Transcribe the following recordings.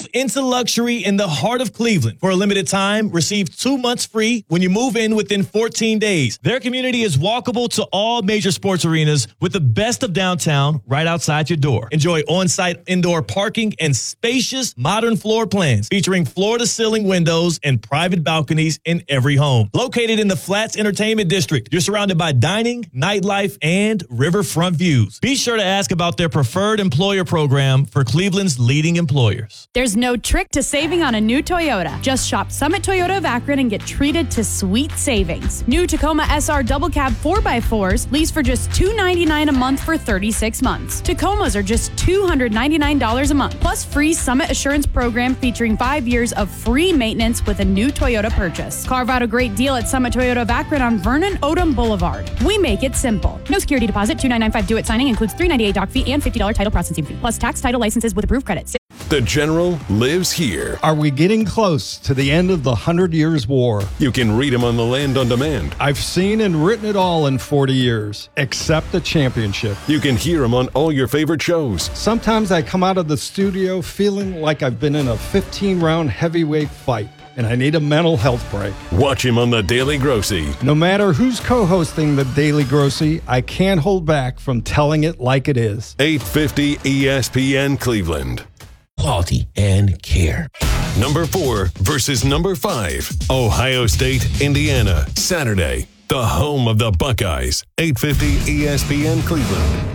Move into luxury in the heart of Cleveland. For a limited time, receive 2 months free when you move in within 14 days. Their community is walkable to all major sports arenas with the best of downtown right outside your door. Enjoy on-site indoor parking and spacious modern floor plans featuring floor-to-ceiling windows and private balconies in every home. Located in the Flats Entertainment District, you're surrounded by dining, nightlife, and riverfront views. Be sure to ask about their preferred employer program for Cleveland's leading employers. There's no trick to saving on a new Toyota. Just shop Summit Toyota of Akron and get treated to sweet savings. New Tacoma SR Double Cab 4x4s lease for just $299 a month for 36 months. Tacomas are just $299 a month, plus free Summit Assurance program featuring 5 years of free maintenance with a new Toyota purchase. Carve out a great deal at Summit Toyota of Akron on Vernon Odom Boulevard. We make it simple. No security deposit, $2,995 due at signing, includes $398 doc fee and $50 title processing fee, plus tax, title, licenses with approved credits. The General lives here. Are we getting close to the end of the 100 Years' War? You can read him on The Land on Demand. I've seen and written it all in 40 years, except the championship. You can hear him on all your favorite shows. Sometimes I come out of the studio feeling like I've been in a 15-round heavyweight fight, and I need a mental health break. Watch him on The Daily Grossy. No matter who's co-hosting The Daily Grossy, I can't hold back from telling it like it is. 850 ESPN Cleveland. Quality and care. Number 4 versus number 5. Ohio State, Indiana. Saturday. The home of the Buckeyes. 850 ESPN Cleveland.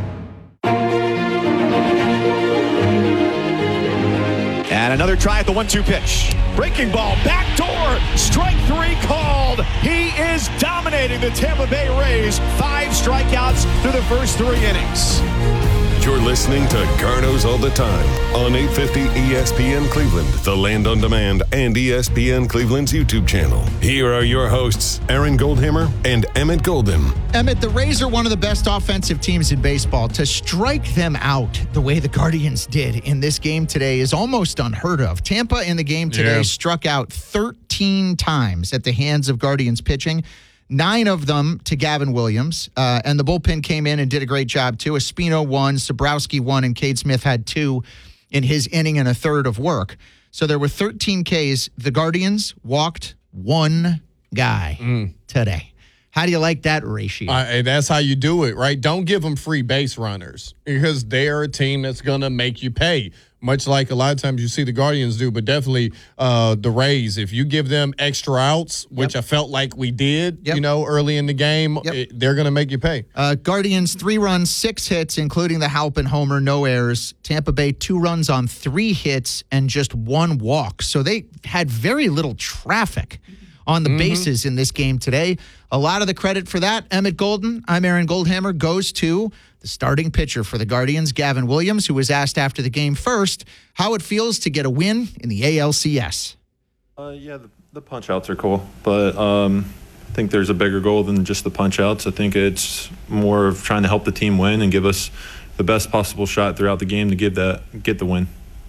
And another try at the 1-2 pitch. Breaking ball, backdoor, strike 3 called. He is dominating the Tampa Bay Rays. 5 strikeouts through the first 3 innings. You're listening to Garnos All the Time on 850 ESPN Cleveland, The Land on Demand, and ESPN Cleveland's YouTube channel. Here are your hosts, Aaron Goldhammer and Emmett Golden. Emmett, the Rays are one of the best offensive teams in baseball. To strike them out the way the Guardians did in this game today is almost unheard of. Tampa in the game today struck out 13 times at the hands of Guardians pitching. 9 of them to Gavin Williams, and the bullpen came in and did a great job, too. Espino 1, Sobrowski 1, and Cade Smith had 2 in his inning and a third of work. So there were 13 Ks. The Guardians walked 1 guy today. How do you like that ratio? That's how you do it, right? Don't give them free base runners because they're a team that's going to make you pay, much like a lot of times you see the Guardians do, but definitely the Rays. If you give them extra outs, which I felt like we did, early in the game, they're going to make you pay. Guardians, 3 runs, 6 hits, including the Halpin homer, no errors. Tampa Bay, 2 runs on 3 hits and just 1 walk. So they had very little traffic on the bases in this game today. A lot of the credit for that, Emmett Golden, I'm Aaron Goldhammer, goes to the starting pitcher for the Guardians, Gavin Williams, who was asked after the game first how it feels to get a win in the ALCS. The punch-outs are cool, but I think there's a bigger goal than just the punch-outs. I think it's more of trying to help the team win and give us the best possible shot throughout the game to get the win.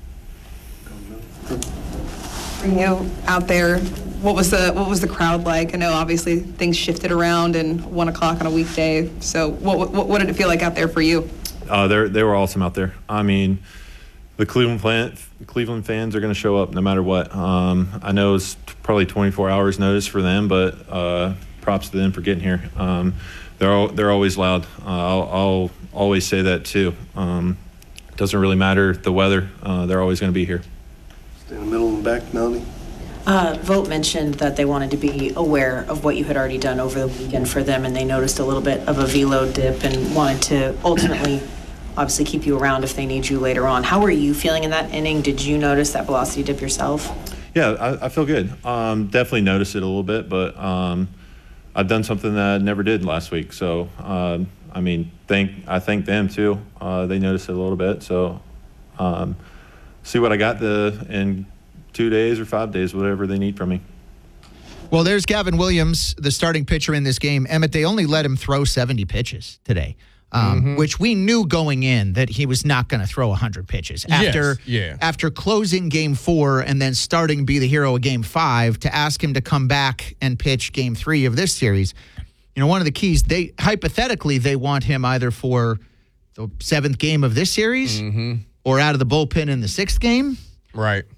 For you out there, what was the crowd like? I know obviously things shifted around and 1 o'clock on a weekday. So what did it feel like out there for you? They were awesome out there. I mean, the Cleveland fans are going to show up no matter what. I know it's probably 24 hours notice for them, but props to them for getting here. They're always loud. I'll always say that too. It doesn't really matter the weather. They're always going to be here. Stay in the middle and back, Melanie. Vogt mentioned that they wanted to be aware of what you had already done over the weekend for them, and they noticed a little bit of a velo dip and wanted to ultimately obviously keep you around if they need you later on. How were you feeling in that inning? Did you notice that velocity dip yourself? Yeah, I feel good. Definitely noticed it a little bit, but I've done something that I never did last week. So, I thank them too. They noticed it a little bit. So, see what I got in 2 days or 5 days, whatever they need from me. Well, there's Gavin Williams, the starting pitcher in this game. Emmett, they only let him throw 70 pitches today, which we knew going in that he was not going to throw 100 pitches. After closing Game 4 and then starting Be the Hero of Game 5, to ask him to come back and pitch Game 3 of this series, one of the keys, they want him either for the 7th game of this series or out of the bullpen in the 6th game. Right.